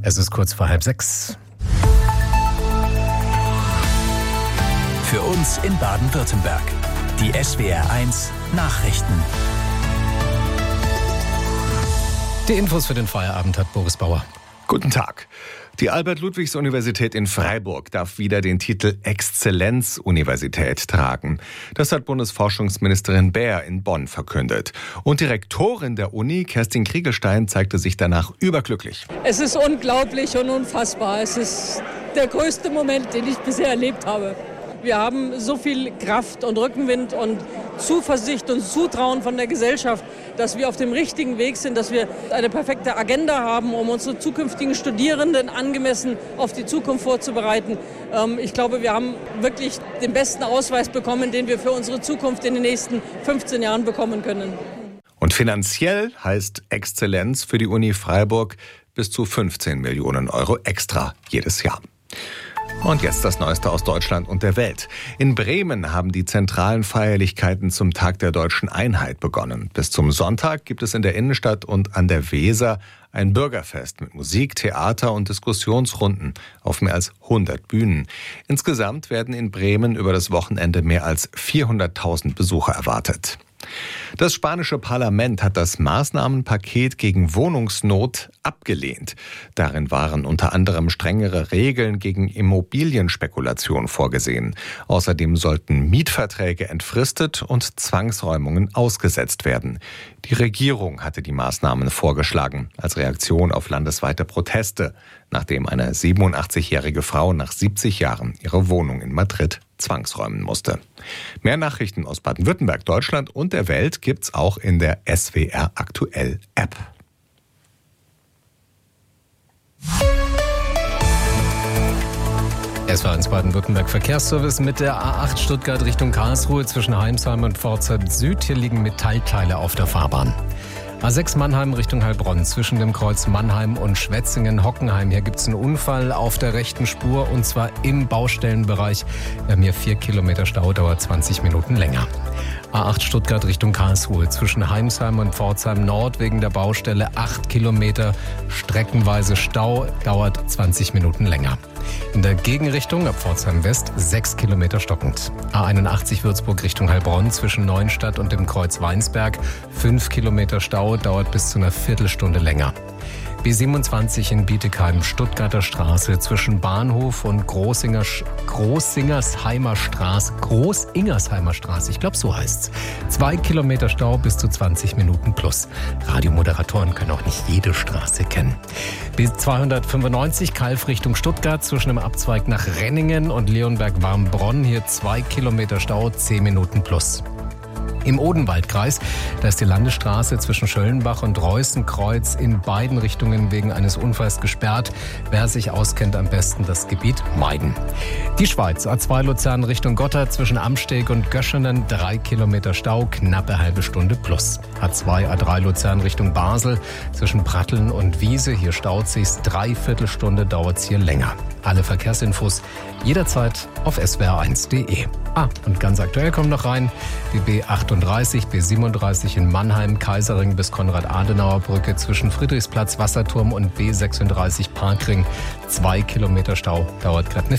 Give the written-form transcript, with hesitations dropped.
Es ist kurz vor 5:30. Für uns in Baden-Württemberg. Die SWR1 Nachrichten. Die Infos für den Feierabend hat Boris Bauer. Guten Tag. Die Albert-Ludwigs-Universität in Freiburg darf wieder den Titel Exzellenz-Universität tragen. Das hat Bundesforschungsministerin Baer in Bonn verkündet. Und die Rektorin der Uni, Kerstin Kriegelstein, zeigte sich danach überglücklich. Es ist unglaublich und unfassbar. Es ist der größte Moment, den ich bisher erlebt habe. Wir haben so viel Kraft und Rückenwind und Zuversicht und Zutrauen von der Gesellschaft, dass wir auf dem richtigen Weg sind, dass wir eine perfekte Agenda haben, um unsere zukünftigen Studierenden angemessen auf die Zukunft vorzubereiten. Ich glaube, wir haben wirklich den besten Ausweis bekommen, den wir für unsere Zukunft in den nächsten 15 Jahren bekommen können. Und finanziell heißt Exzellenz für die Uni Freiburg bis zu 15 Millionen Euro extra jedes Jahr. Und jetzt das Neueste aus Deutschland und der Welt. In Bremen haben die zentralen Feierlichkeiten zum Tag der Deutschen Einheit begonnen. Bis zum Sonntag gibt es in der Innenstadt und an der Weser ein Bürgerfest mit Musik, Theater und Diskussionsrunden auf mehr als 100 Bühnen. Insgesamt werden in Bremen über das Wochenende mehr als 400.000 Besucher erwartet. Das spanische Parlament hat das Maßnahmenpaket gegen Wohnungsnot abgelehnt. Darin waren unter anderem strengere Regeln gegen Immobilienspekulation vorgesehen. Außerdem sollten Mietverträge entfristet und Zwangsräumungen ausgesetzt werden. Die Regierung hatte die Maßnahmen vorgeschlagen als Reaktion auf landesweite Proteste, nachdem eine 87-jährige Frau nach 70 Jahren ihre Wohnung in Madrid zwangsräumen musste. Mehr Nachrichten aus Baden-Württemberg, Deutschland und der Welt gibt's auch in der SWR Aktuell App. SWR1 Baden-Württemberg Verkehrsservice mit der A8 Stuttgart Richtung Karlsruhe zwischen Heimsheim und Pforzheim Süd. Hier liegen Metallteile auf der Fahrbahn. A6 Mannheim Richtung Heilbronn zwischen dem Kreuz Mannheim und Schwetzingen-Hockenheim. Hier gibt es einen Unfall auf der rechten Spur und zwar im Baustellenbereich. Wir haben hier 4 Kilometer Stau, dauert 20 Minuten länger. A8 Stuttgart Richtung Karlsruhe zwischen Heimsheim und Pforzheim Nord wegen der Baustelle 8 Kilometer streckenweise Stau, dauert 20 Minuten länger. In der Gegenrichtung ab Pforzheim West 6 Kilometer stockend. A81 Würzburg Richtung Heilbronn zwischen Neuenstadt und dem Kreuz Weinsberg 5 Kilometer Stau, dauert bis zu einer Viertelstunde länger. B27 in Bietigheim, Stuttgarter Straße zwischen Bahnhof und Großingersheimer Straße, ich glaube so heißt's. 2 Kilometer Stau bis zu 20 Minuten plus. Radiomoderatoren können auch nicht jede Straße kennen. B295 Kalf Richtung Stuttgart zwischen dem Abzweig nach Renningen und Leonberg-Warmbronn. Hier 2 Kilometer Stau, 10 Minuten plus. Im Odenwaldkreis, da ist die Landesstraße zwischen Schöllenbach und Reußenkreuz in beiden Richtungen wegen eines Unfalls gesperrt. Wer sich auskennt, am besten das Gebiet meiden. Die Schweiz, A2 Luzern Richtung Gotthard zwischen Amsteg und Göschenen, 3 Kilometer Stau, knappe halbe Stunde plus. A2, A3 Luzern Richtung Basel zwischen Pratteln und Wiese, hier staut sich's, 3/4 Stunde dauert's hier länger. Alle Verkehrsinfos jederzeit auf swr1.de. Und ganz aktuell kommen noch rein, die B38, B37 in Mannheim, Kaisering bis Konrad-Adenauer-Brücke zwischen Friedrichsplatz, Wasserturm und B36 Parkring. 2 Kilometer Stau, dauert gerade eine